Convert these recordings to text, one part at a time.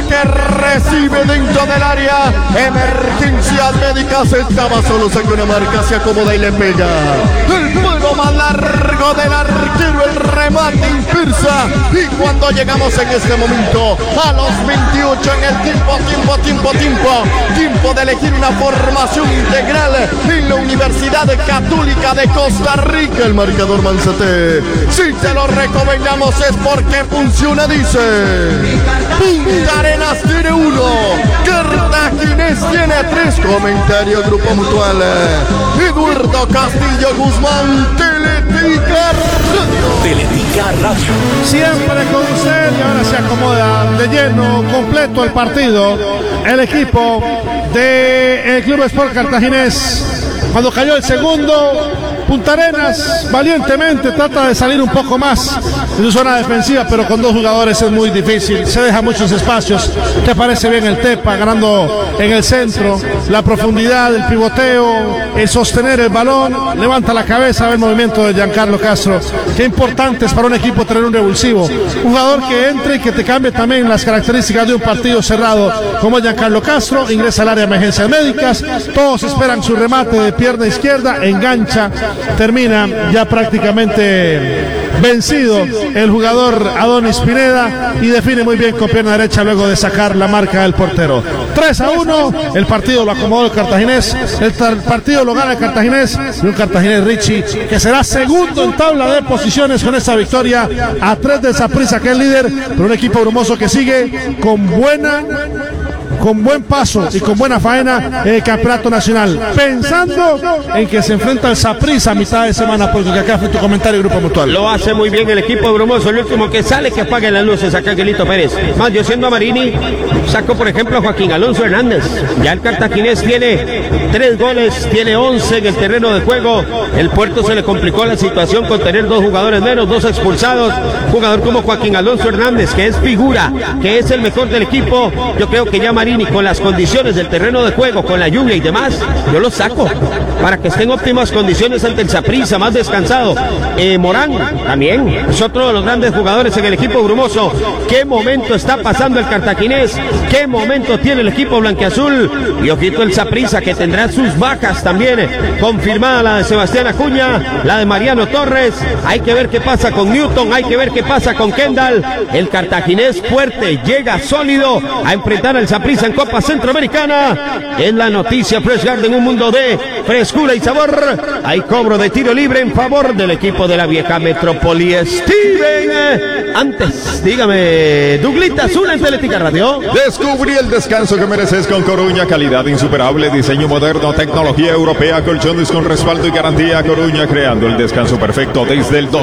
que recibe dentro del área. Emergencias médicas, estaba solo, saca una marca, se acomoda y le pega. El juego más largo del arquero, el remate impulsa. Y cuando llegamos en este momento a los 28 en el tiempo de elegir una formación integral en la Universidad Católica de Costa Rica, el marcador Manzate. Si te lo recomendamos es porque funciona, dice. Punta Arenas tiene 1, Cartaginés tiene 3. Comentario Grupo Mutual. Eduardo Castillo Guzmán, Teletica Radio. Teletica Radio. Siempre con usted, y ahora se acomoda de lleno, completo el partido. El equipo del Club Sport Cartaginés. Cuando cayó el segundo, Punta Arenas valientemente trata de salir un poco más de su zona defensiva, pero con 2 jugadores es muy difícil, se deja muchos espacios. Te parece bien el Tepa ganando en el centro, la profundidad, el pivoteo, el sostener el balón, levanta la cabeza, ve el movimiento de Giancarlo Castro. Qué importante es para un equipo tener un revulsivo, un jugador que entre y que te cambie también las características de un partido cerrado, como Giancarlo Castro. Ingresa al área de emergencias médicas, todos esperan su remate de pierna izquierda, engancha, termina ya prácticamente vencido el jugador Adonis Pineda y define muy bien con pierna derecha luego de sacar la marca del portero. 3-1, el partido lo acomodó el Cartaginés, el partido lo gana el Cartaginés, y un Cartaginés, Richie, que será segundo en tabla de posiciones con esta victoria, a 3 de Saprissa, que es líder, pero un equipo brumoso que sigue con buen paso y con buena faena en el campeonato nacional, pensando en que se enfrenta al Saprissa a mitad de semana, porque acá fue tu comentario, Grupo Mutual. Lo hace muy bien el equipo brumoso, el último que sale que apague las luces acá, Angelito Pérez. Más yo siendo a Marini, saco por ejemplo a Joaquín Alonso Hernández. Ya el Cartaginés tiene 3 goles, tiene 11 en el terreno de juego. El Puerto se le complicó la situación con tener 2 jugadores menos, 2 expulsados. Jugador como Joaquín Alonso Hernández, que es figura, que es el mejor del equipo. Yo creo que ya Marini, con las condiciones del terreno de juego, con la lluvia y demás, yo lo saco para que esté en óptimas condiciones ante el Saprissa, más descansado. Morán también es otro de los grandes jugadores en el equipo brumoso. Qué momento está pasando el Cartaginés, qué momento tiene el equipo blanquiazul, y ojito el Saprissa, que tendrá sus bajas también, confirmada la de Sebastián Acuña, la de Mariano Torres. Hay que ver qué pasa con Newton, hay que ver qué pasa con Kendall. El Cartaginés fuerte, llega sólido a enfrentar al Saprissa en Copa Centroamericana. Es la noticia Fresh Garden, un mundo de frescura y sabor. Hay cobro de tiro libre en favor del equipo de la vieja metrópoli. Steven, antes, dígame, Douglita Azul en Teletica Radio. Descubrí el descanso que mereces con Coruña, calidad insuperable, diseño moderno, tecnología europea, colchones con respaldo y garantía. Coruña, creando el descanso perfecto desde el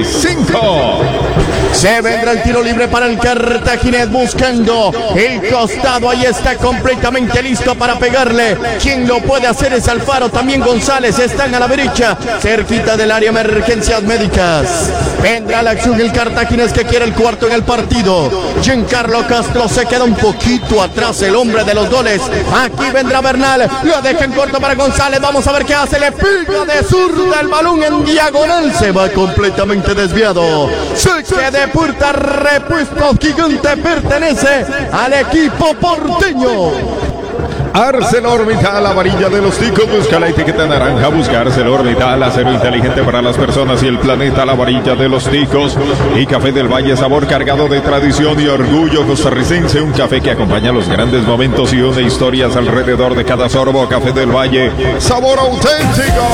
2005. Se vendrá el tiro libre para el Cartaginés, buscando el costado. Ahí está completamente listo para pegarle. Quien lo puede hacer es Alfaro, también González. Están a la derecha, cerquita del área de emergencias médicas. Vendrá la acción el Cartaginés, que quiere el cuarto en el partido. Giancarlo Castro se queda un poquito atrás, el hombre de los goles. Aquí vendrá Bernal, lo deja en corto para González. Vamos a ver qué hace, le pega de zurda el balón en diagonal. Se va completamente desviado. Se queda de puerta, repuesto gigante, pertenece al equipo porteño. ArcelorMittal, la varilla de los ticos, busca la etiqueta naranja, busca ArcelorMittal, acero inteligente para las personas y el planeta, la varilla de los ticos. Y Café del Valle, sabor cargado de tradición y orgullo costarricense, un café que acompaña los grandes momentos y une historias alrededor de cada sorbo. Café del Valle, sabor auténtico.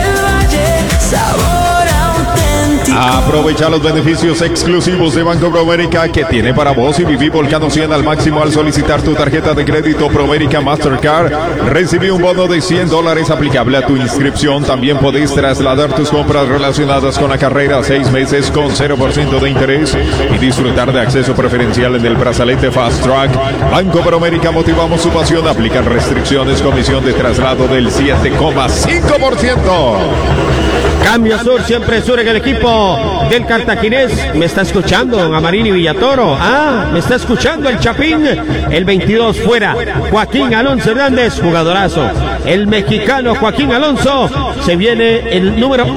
Aprovecha los beneficios exclusivos de Banco Promérica que tiene para vos y viví Volcano 100 al máximo al solicitar tu tarjeta de crédito Promérica Mastercard. Recibí un bono de $100 aplicable a tu inscripción. También podés trasladar tus compras relacionadas con la carrera 6 meses con 0% de interés y disfrutar de acceso preferencial en el brazalete Fast Track. Banco Promérica, motivamos su pasión. Aplican restricciones, comisión de traslado del 7,5%. Cambio sur, siempre sur en el equipo del Cartaginés. Me está escuchando don Amarini Villatoro. Me está escuchando el Chapín. El 22 fuera, Joaquín Alonso Hernández, jugadorazo. El mexicano Joaquín Alonso. Se viene el número